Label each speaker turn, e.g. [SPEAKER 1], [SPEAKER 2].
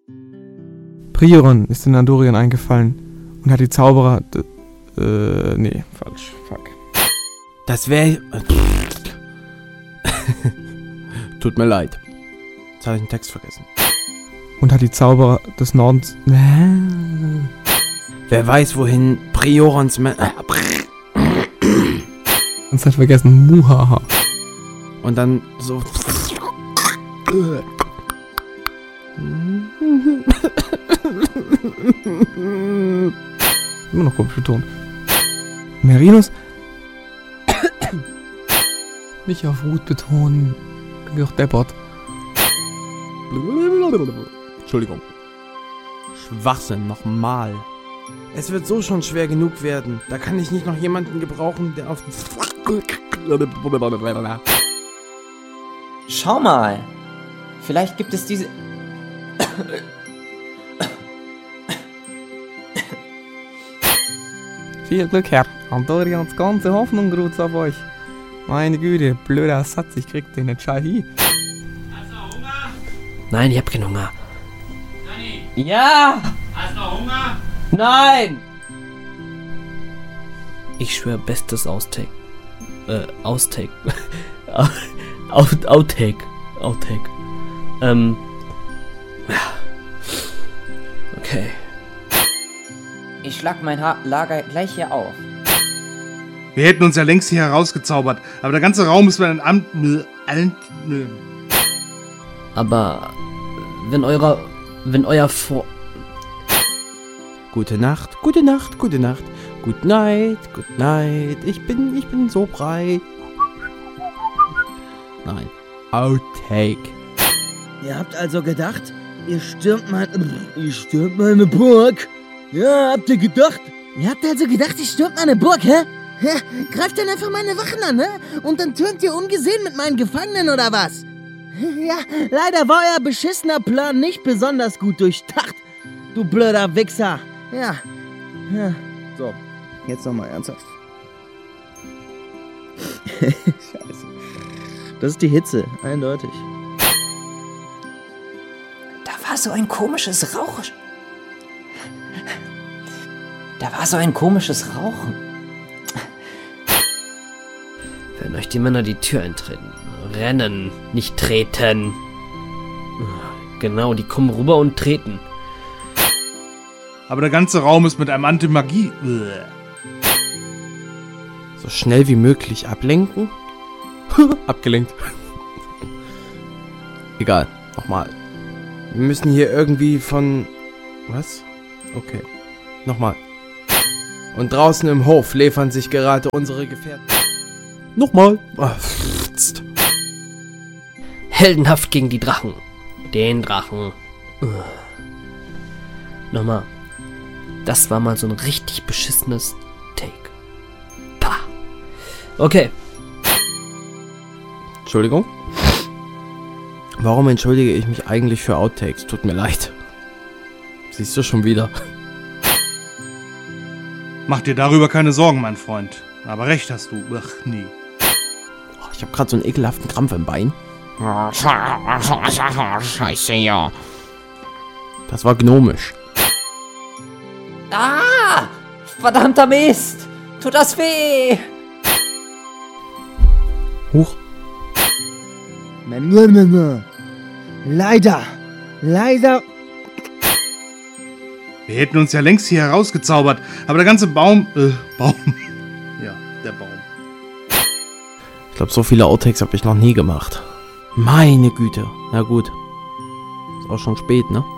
[SPEAKER 1] Prioron ist in Andorien eingefallen und hat die Zauberer... nee, falsch. Fuck.
[SPEAKER 2] Das wäre... Tut mir leid. Jetzt habe ich den Text vergessen.
[SPEAKER 1] Und hat die Zauberer des Nordens...
[SPEAKER 2] Wer weiß, wohin Priorons...
[SPEAKER 1] Uns hat vergessen. Muhaha.
[SPEAKER 2] Und dann so...
[SPEAKER 1] Immer noch komisch betont. Merinus... Nicht auf Wut betonen. Bin doch deppert.
[SPEAKER 2] Entschuldigung. Schwachsinn, nochmal. Es wird so schon schwer genug werden. Da kann ich nicht noch jemanden gebrauchen, der auf...
[SPEAKER 3] Schau mal. Vielleicht gibt es diese...
[SPEAKER 1] Viel Glück, Herr. Andorians ganze Hoffnung ruht auf euch. Meine Güte, blöder Satz, ich krieg den nicht schall hin.
[SPEAKER 4] Hast du noch Hunger?
[SPEAKER 3] Nein, ich hab keinen Hunger.
[SPEAKER 4] Danny,
[SPEAKER 3] Ja!
[SPEAKER 4] hast du noch Hunger?
[SPEAKER 3] Nein! Ich schwöre, bestes Outtake. Outtake. Outtake. Okay. Ich schlag mein Lager gleich hier auf.
[SPEAKER 5] Wir hätten uns ja längst hier herausgezaubert, aber der ganze Raum ist mit einem Amt...
[SPEAKER 3] Aber wenn euer
[SPEAKER 2] Gute Nacht, gute Nacht, gute Nacht. Good night, good night. Ich bin so breit. Nein. Outtake.
[SPEAKER 6] Ihr habt also gedacht, ihr stürmt meine Burg? Ja, habt ihr gedacht? Ihr habt also gedacht, ich stürmt meine Burg, hä? Greift dann einfach meine Wachen an, ne? Und dann turnt ihr ungesehen mit meinen Gefangenen, oder was? Ja, leider war euer beschissener Plan nicht besonders gut durchdacht. Du blöder Wichser. Ja. So, jetzt nochmal ernsthaft. Scheiße. Das ist die Hitze, eindeutig.
[SPEAKER 3] Da war so ein komisches Rauchen. Wenn euch die Männer die Tür eintreten. Rennen, nicht treten. Genau, die kommen rüber und treten.
[SPEAKER 5] Aber der ganze Raum ist mit einem Anti-Magie...
[SPEAKER 2] So schnell wie möglich ablenken. Abgelenkt. Egal, nochmal. Wir müssen hier irgendwie von... Was? Okay. Nochmal. Und draußen im Hof läfern sich gerade unsere Gefährten. Nochmal.
[SPEAKER 3] Heldenhaft gegen die Drachen. Den Drachen. Nochmal. Das war mal so ein richtig beschissenes Take. Pah. Okay.
[SPEAKER 2] Entschuldigung. Warum entschuldige ich mich eigentlich für Outtakes? Tut mir leid. Siehst du schon wieder.
[SPEAKER 5] Mach dir darüber keine Sorgen, mein Freund. Aber recht hast du. Ach, nie.
[SPEAKER 2] Ich habe gerade so einen ekelhaften Krampf im Bein.
[SPEAKER 4] Scheiße, ja.
[SPEAKER 2] Das war gnomisch.
[SPEAKER 3] Ah! Verdammter Mist! Tut das weh!
[SPEAKER 2] Huch.
[SPEAKER 6] Leider.
[SPEAKER 5] Wir hätten uns ja längst hier herausgezaubert, aber der ganze Baum... Ja, der Baum.
[SPEAKER 2] Ich glaube, so viele Outtakes habe ich noch nie gemacht. Meine Güte. Na gut. Ist auch schon spät, ne?